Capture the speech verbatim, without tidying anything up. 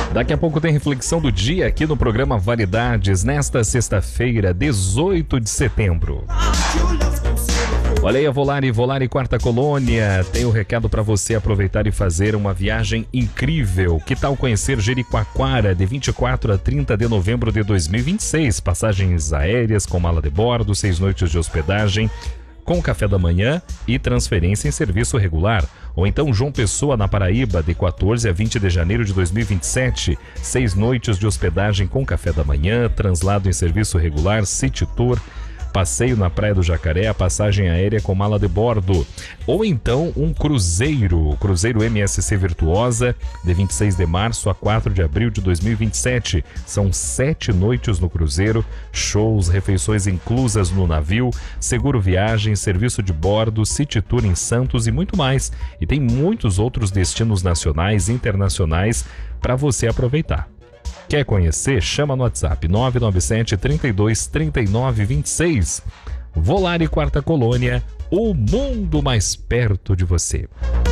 Daqui a pouco tem reflexão do dia aqui no programa Variedades, nesta sexta-feira, dezoito de setembro. Olha aí a Volare, Volare Quarta Colônia, tem um recado para você aproveitar e fazer uma viagem incrível. Que tal conhecer Jericoacoara de vinte e quatro a trinta de novembro de dois mil e vinte e seis? Passagens aéreas com mala de bordo, seis noites de hospedagem, com café da manhã e transferência em serviço regular. Ou então João Pessoa, na Paraíba, de quatorze a vinte de janeiro de dois mil e vinte e sete. Seis noites de hospedagem com café da manhã, translado em serviço regular, City Tour, passeio na Praia do Jacaré, a passagem aérea com mala de bordo. Ou então um cruzeiro, cruzeiro M S C Virtuosa, de vinte e seis de março a quatro de abril de dois mil e vinte e sete. São sete noites no cruzeiro, shows, refeições inclusas no navio, seguro viagem, serviço de bordo, City Tour em Santos e muito mais. E tem muitos outros destinos nacionais e internacionais para você aproveitar. Quer conhecer? Chama no WhatsApp nove nove sete, trinta e dois, trinta e nove, vinte e seis. Volare Quarta Colônia, o mundo mais perto de você.